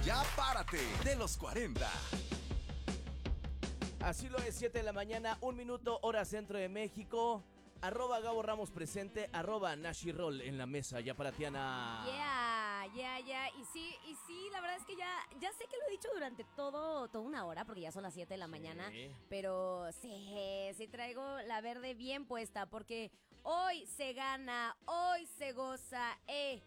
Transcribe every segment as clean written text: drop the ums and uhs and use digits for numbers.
Ya párate de los 40. Así lo es, 7 de la mañana, 1 minuto, hora centro de México. @Gabo Ramos presente, @Nashirol en la mesa, ya para Tiana. Yeah. Y sí, la verdad es que ya sé que lo he dicho durante toda una hora, porque ya son las 7 de la mañana. Pero sí traigo la verde bien puesta, porque hoy se gana, hoy se goza,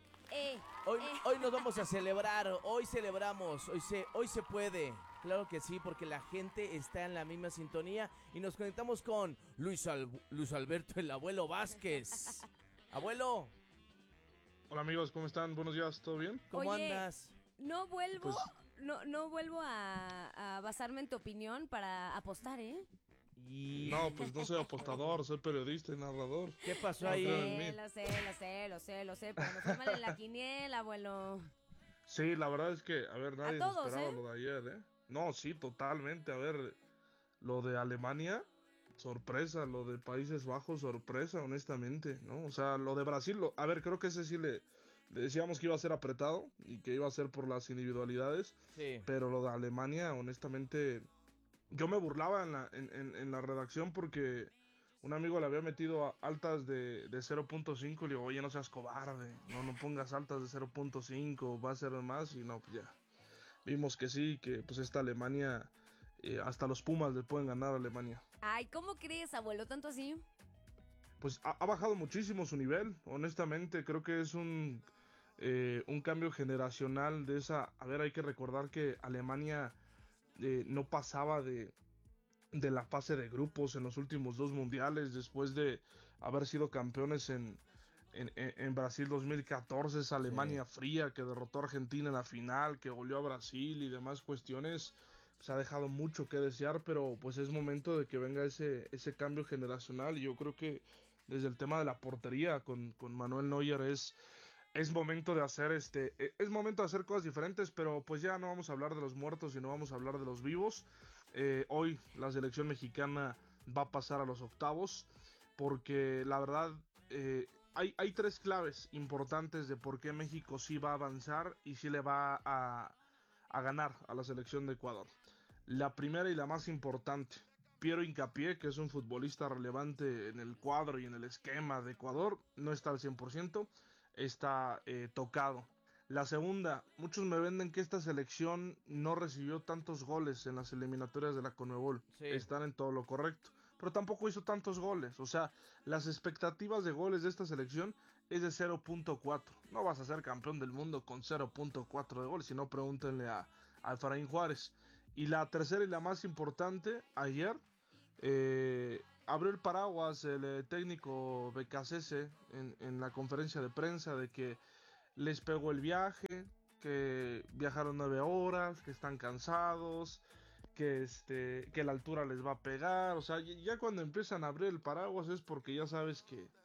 Hoy nos vamos a celebrar, hoy celebramos, hoy se puede. Claro que sí, porque la gente está en la misma sintonía y nos conectamos con Luis Alberto, el abuelo Vázquez. Abuelo. Hola amigos, ¿cómo están? Buenos días, ¿todo bien? ¿Cómo Oye, andas? No vuelvo, Pues- no vuelvo a basarme en tu opinión para apostar, ¿eh? No, pues no soy apostador, soy periodista y narrador. ¿Qué pasó No creo en ahí? mí. Lo sé, pero me fue mal en la quiniela, abuelo. Sí, la verdad es que, a ver, nadie se todos, esperaba ¿eh? lo de ayer, ¿eh? No, sí, totalmente. A ver, lo de Alemania, sorpresa. Lo de Países Bajos, sorpresa, honestamente, ¿no? O sea, lo de Brasil, a ver, creo que ese sí le decíamos que iba a ser apretado y que iba a ser por las individualidades. Sí. Pero lo de Alemania, honestamente, yo me burlaba en la redacción porque un amigo le había metido altas de 0.5 y le digo, oye, no seas cobarde, no pongas altas de 0.5, va a ser más, y no, pues ya. Vimos que sí, que pues esta Alemania, hasta los Pumas le pueden ganar a Alemania. Ay, ¿cómo crees, abuelo? ¿Tanto así? Pues ha bajado muchísimo su nivel, honestamente, creo que es un cambio generacional de esa. A ver, hay que recordar que Alemania no pasaba de la fase de grupos en los últimos 2 mundiales, después de haber sido campeones en Brasil 2014, esa Alemania fría que derrotó a Argentina en la final, que goleó a Brasil y demás cuestiones. Se ha dejado mucho que desear, pero pues es momento de que venga ese cambio generacional, y yo creo que desde el tema de la portería con Manuel Neuer es momento de hacer es momento de hacer cosas diferentes, pero pues ya no vamos a hablar de los muertos, sino vamos a hablar de los vivos. Hoy la selección mexicana va a pasar a los octavos, porque la verdad hay 3 claves importantes de por qué México sí va a avanzar y sí le va a ganar a la selección de Ecuador. La primera y la más importante: Piero Hincapié, que es un futbolista relevante en el cuadro y en el esquema de Ecuador, no está al 100%, está tocado. La segunda, muchos me venden que esta selección no recibió tantos goles en las eliminatorias de la CONMEBOL. Sí. Están en todo lo correcto, pero tampoco hizo tantos goles. O sea, las expectativas de goles de esta selección es de 0.4. No vas a ser campeón del mundo con 0.4 de goles, si no pregúntenle a Efraín Juárez. Y la tercera y la más importante, ayer abrió el paraguas el técnico Becasese en la conferencia de prensa de que les pegó el viaje, que viajaron 9 horas, que están cansados, que la altura les va a pegar. O sea, ya cuando empiezan a abrir el paraguas es porque ya sabes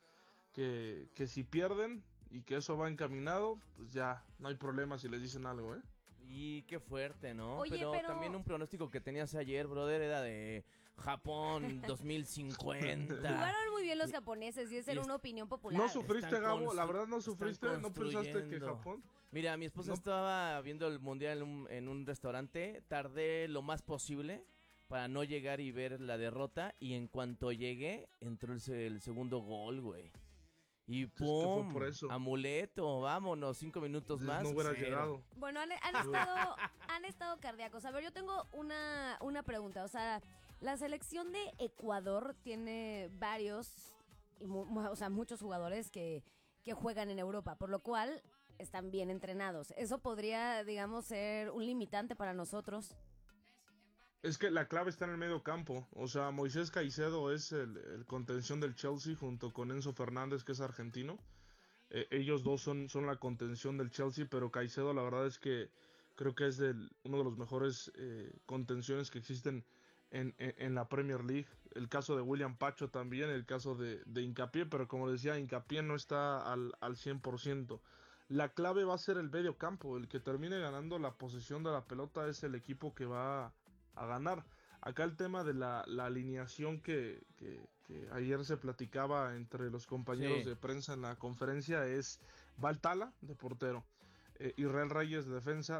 que si pierden y que eso va encaminado, pues ya no hay problema si les dicen algo, ¿eh? Y qué fuerte, ¿no? Oye, pero pero- también un pronóstico que tenías ayer, brother, era de Japón 2050. Jugaron muy bien los japoneses y esa era una opinión popular. ¿No sufriste, Están Gabo? La constru- verdad no están sufriste, ¿no pensaste que construyendo. Japón? Mira, mi esposa No. estaba viendo el mundial en un restaurante. Tardé lo más posible para no llegar y ver la derrota. Y en cuanto llegué, entró el segundo gol, güey. Y que fue ¡pum! por eso. Amuleto, vámonos, 5 minutos Entonces más. no hubiera 0. llegado. Bueno, han estado cardíacos. A ver, yo tengo una pregunta. O sea, la selección de Ecuador tiene varios, muchos jugadores que juegan en Europa, por lo cual están bien entrenados. Eso podría, digamos, ser un limitante para nosotros. Es que la clave está en el medio campo. O sea, Moisés Caicedo es el contención del Chelsea junto con Enzo Fernández, que es argentino. Ellos dos son la contención del Chelsea, pero Caicedo la verdad es que creo que es uno de los mejores contenciones que existen en la Premier League. El caso de William Pacho también, el caso de Hincapié, pero como decía, Hincapié no está al 100%. La clave va a ser el medio campo. El que termine ganando la posesión de la pelota es el equipo que va a ganar. Acá el tema de la alineación que ayer se platicaba entre los compañeros Sí. de prensa en la conferencia es Baltala de portero, Israel Reyes de defensa,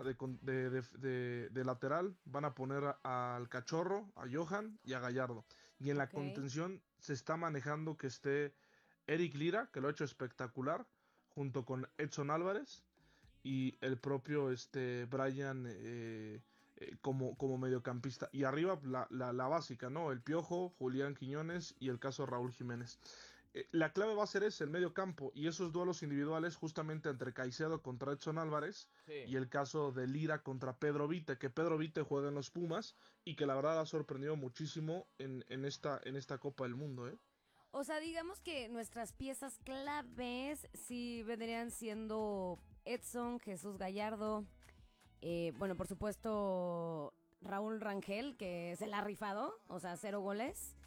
de lateral, van a poner al Cachorro, a Johan y a Gallardo. Y en la Ok. contención se está manejando que esté Eric Lira, que lo ha hecho espectacular, junto con Edson Álvarez y el propio Brian como mediocampista. Y arriba la básica, ¿no? El Piojo, Julián Quiñones y el caso Raúl Jiménez. La clave va a ser ese, el medio campo, y esos duelos individuales justamente entre Caicedo contra Edson Álvarez Sí. y el caso de Lira contra Pedro Vite, que Pedro Vite juega en los Pumas y que la verdad ha sorprendido muchísimo en esta Copa del Mundo, ¿eh? O sea, digamos que nuestras piezas claves sí vendrían siendo Edson, Jesús Gallardo, bueno, por supuesto Raúl Rangel, que se la ha rifado, o sea, 0 goles.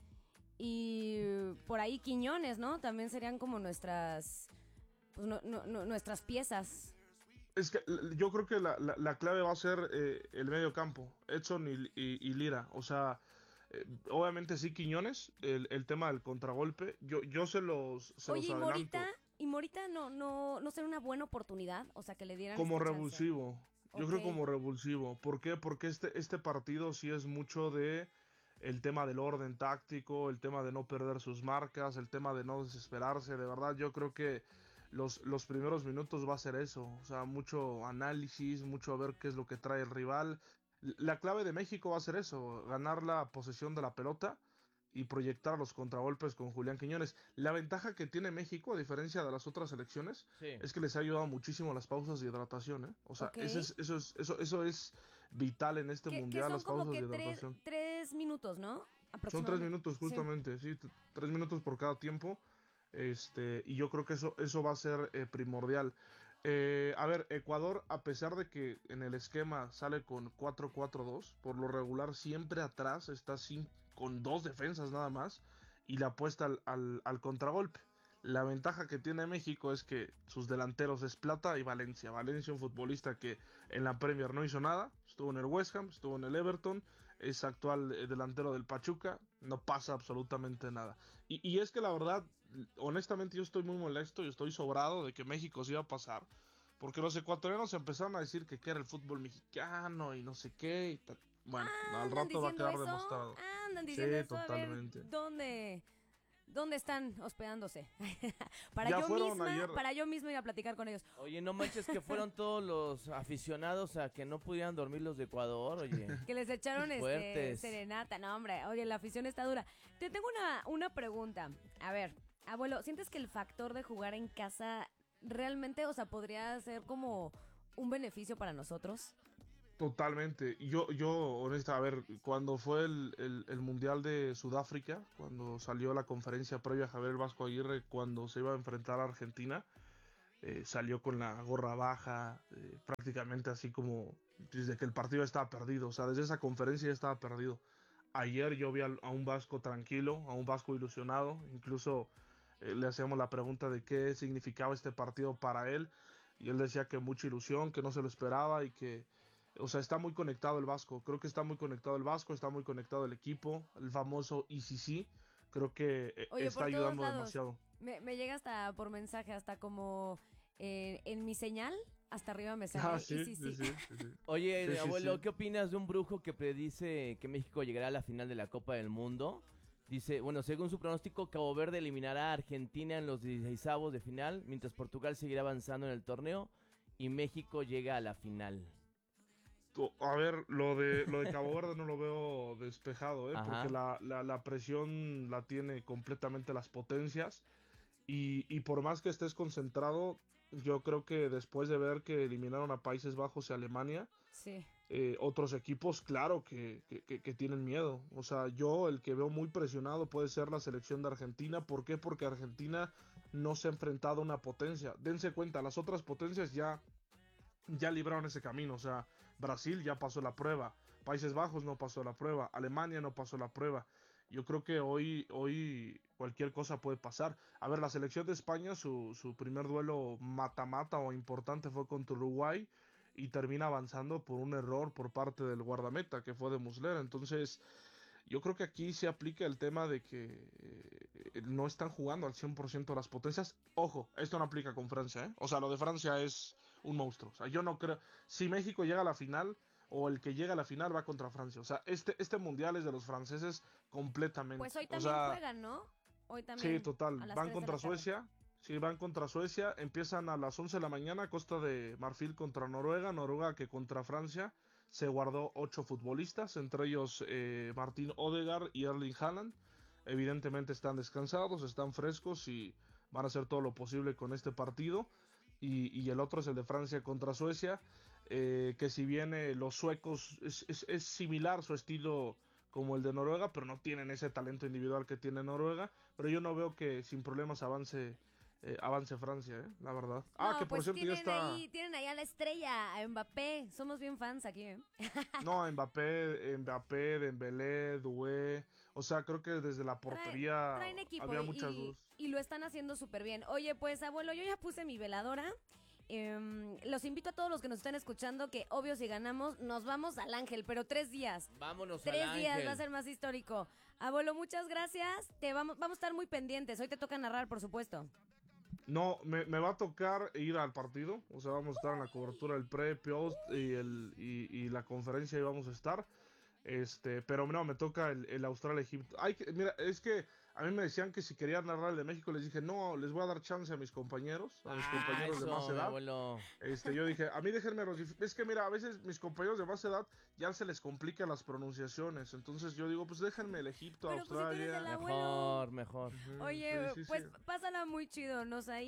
Y por ahí Quiñones, ¿no? También serían como nuestras, pues, nuestras piezas. Es que yo creo que la clave va a ser el medio campo, Edson y Lira. O sea, obviamente sí Quiñones, el tema del contragolpe, yo se los Oye, adelanto Y Morita no sería una buena oportunidad, o sea, que le dieran como esta chance. revulsivo. Yo Ok. creo como revulsivo. ¿Por qué? Porque este partido sí es mucho de el tema del orden táctico, el tema de no perder sus marcas, el tema de no desesperarse. De verdad, yo creo que los primeros minutos va a ser eso. O sea, mucho análisis, mucho a ver qué es lo que trae el rival. La clave de México va a ser eso, ganar la posesión de la pelota y proyectar los contragolpes con Julián Quiñones. La ventaja que tiene México, a diferencia de las otras selecciones, Sí. es que les ha ayudado muchísimo las pausas de hidratación, ¿eh? O sea, Ok. eso es vital en este Que mundial, son las como pausas que de tres, hidratación. 3 minutos, ¿no? Son 3 Aproximadamente. minutos Sí. justamente, sí, 3 minutos por cada tiempo. Y yo creo que eso va a ser primordial. A ver, Ecuador, a pesar de que en el esquema sale con 4-4-2, por lo regular siempre atrás está con dos defensas nada más y le apuesta al contragolpe. La ventaja que tiene México es que sus delanteros es Plata y Valencia. Valencia, un futbolista que en la Premier no hizo nada, estuvo en el West Ham, estuvo en el Everton, es actual delantero del Pachuca, no pasa absolutamente nada. Y es que la verdad, honestamente yo estoy muy molesto y estoy sobrado de que México se iba a pasar, porque los ecuatorianos empezaron a decir que era el fútbol mexicano y no sé qué. Bueno, al Andan rato va a diciendo quedar eso, demostrado. andan Sí, diciendo eso, a ver totalmente. dónde están hospedándose. Ya fueron ayer. Para yo misma ir a platicar con ellos. Oye, no manches que fueron todos los aficionados a que no pudieran dormir los de Ecuador, oye. Que les echaron Fuertes. serenata. No, hombre, oye, la afición está dura. Te tengo una pregunta. A ver, abuelo, ¿sientes que el factor de jugar en casa realmente, o sea, podría ser como un beneficio para nosotros? Totalmente. Honesta, a ver, cuando fue el Mundial de Sudáfrica, cuando salió la conferencia previa a Javier Vasco Aguirre, cuando se iba a enfrentar a Argentina, salió con la gorra baja, prácticamente así como desde que el partido estaba perdido, o sea, desde esa conferencia ya estaba perdido. Ayer yo vi a un Vasco tranquilo, a un Vasco ilusionado, incluso le hacíamos la pregunta de qué significaba este partido para él, y él decía que mucha ilusión, que no se lo esperaba y que, o sea, está muy conectado el Vasco, creo que está muy conectado el Vasco, está muy conectado el equipo, el famoso ECC, creo que Oye, está por todos ayudando lados. demasiado. Me llega hasta por mensaje, hasta como en mi señal, hasta arriba me sale. Ah, Y sí, sí, sí, sí. sí, sí, sí. Oye, Sí, sí, abuelo, sí. ¿qué opinas de un brujo que predice que México llegará a la final de la Copa del Mundo? Dice, bueno, según su pronóstico, Cabo Verde eliminará a Argentina en los 16avos de final, mientras Portugal seguirá avanzando en el torneo y México llega a la final. A ver, lo de Cabo Verde no lo veo despejado, ¿eh? Porque Ajá. la presión la tiene completamente las potencias. Y por más que estés concentrado, yo creo que después de ver que eliminaron a Países Bajos y Alemania, Sí. otros equipos, claro que tienen miedo. O sea, yo el que veo muy presionado puede ser la selección de Argentina. ¿Por qué? Porque Argentina no se ha enfrentado a una potencia. Dense cuenta, las otras potencias ya libraron ese camino. O sea, Brasil ya pasó la prueba, Países Bajos no pasó la prueba, Alemania no pasó la prueba. Yo creo que hoy cualquier cosa puede pasar. A ver, la selección de España, su primer duelo mata-mata o importante fue contra Uruguay y termina avanzando por un error por parte del guardameta, que fue de Muslera. Entonces, yo creo que aquí se aplica el tema de que no están jugando al 100% las potencias. Ojo, esto no aplica con Francia, ¿eh? O sea, lo de Francia es un monstruo. O sea, yo no creo, si México llega a la final o el que llega a la final va contra Francia. O sea, este mundial es de los franceses completamente. Pues hoy O también sea, juegan, ¿no? Hoy también. sí, total. a las Van 3 de contra la tarde. Suecia. Sí, van contra Suecia. Empiezan a las 11 de la mañana. Costa de Marfil contra Noruega. Noruega que contra Francia se guardó 8 futbolistas, entre ellos Martín Odegaard y Erling Haaland. Evidentemente están descansados, están frescos y van a hacer todo lo posible con este partido. Y el otro es el de Francia contra Suecia, que si bien los suecos es similar su estilo como el de Noruega, pero no tienen ese talento individual que tiene Noruega. Pero yo no veo que sin problemas avance Francia, la verdad. No, Que por pues cierto ya está. tienen ahí a la estrella, a Mbappé. Somos bien fans aquí, ¿eh? No, Mbappé, Dembélé, Doué. O sea, creo que desde la portería Traen equipo había muchas dudas. y lo están haciendo súper bien. Oye, pues, abuelo, yo ya puse mi veladora. Los invito a todos los que nos están escuchando que, obvio, si ganamos, nos vamos al Ángel, pero 3 días. Vámonos al 3 días Ángel. va a ser más histórico. Abuelo, muchas gracias. Vamos a estar muy pendientes. Hoy te toca narrar, por supuesto. No, me va a tocar ir al partido. O sea, vamos a estar en la cobertura del pre, post y la conferencia y vamos a estar. Pero no, me toca el Australia-Egipto. Mira, es que a mí me decían que si quería narrar el de México, les dije, no, les voy a dar chance a mis compañeros de más Eso, mi edad. abuelo. Yo dije, a mí déjenme es que mira, a veces mis compañeros de más edad ya se les complican las pronunciaciones. Entonces yo digo, pues déjenme el Egipto, Pero, pues, si tienes Australia. el abuelo. Mejor. Ujú, Oye, sí, pues sí. pásala muy chido.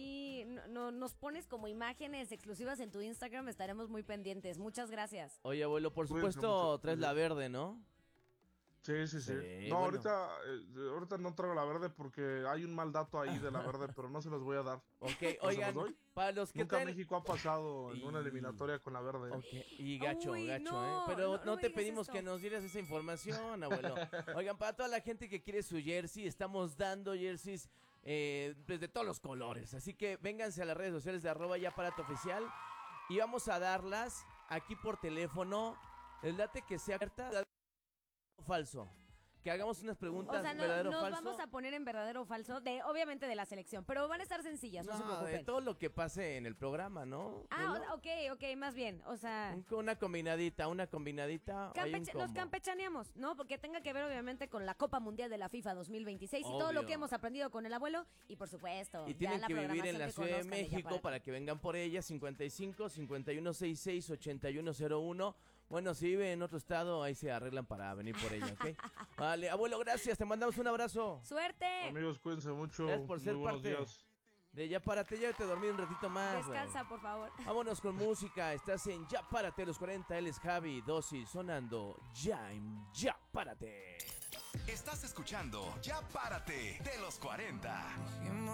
Nos pones como imágenes exclusivas en tu Instagram. Estaremos muy pendientes. Muchas gracias. Oye, abuelo, por Cuídense supuesto, mucho. traes la verde, ¿no? Sí. Sí, No, bueno. ahorita no traigo la verde porque hay un mal dato ahí de la verde, pero no se los voy a dar. Ok, ¿No se oigan, los doy? para los que Nunca traen... México ha pasado en una Y- eliminatoria con la verde. Ok, y gacho, Uy, gacho, no, Pero no no me te digas pedimos esto. que nos dieras esa información, abuelo. Oigan, para toda la gente que quiere su jersey, estamos dando jerseys pues, de todos los colores. Así que vénganse a las redes sociales de @yaparato_oficial y vamos a darlas aquí por teléfono. El date que sea verdad o falso. Que hagamos unas preguntas, O sea, verdadero o nos falso. vamos a poner en verdadero o falso, obviamente de la selección, pero van a estar sencillas, no se de preocupen. todo lo que pase en el programa, ¿no? Ok, más bien, o sea, Una combinadita, hay un nos combo. campechaneamos, ¿no? Porque tenga que ver obviamente con la Copa Mundial de la FIFA 2026 y todo lo Obvio. que hemos aprendido con el abuelo y por supuesto, Y ya tienen la que vivir en programación la que Ciudad de conozcan México Yaparato. para que vengan por ella. 55 5166 8101. Bueno, si vive en otro estado, ahí se arreglan para venir por ella, ¿ok? Vale, abuelo, gracias. Te mandamos un abrazo. ¡Suerte! Amigos, cuídense mucho. Gracias por ser Muy buenos parte días. de Ya Párate. Ya te dormí un ratito más, güey. Descansa, por favor. Vámonos con música. Estás en Ya Párate, los 40. Él es Javi, Dosis, sonando Ya Párate. Estás escuchando Ya Párate de los 40.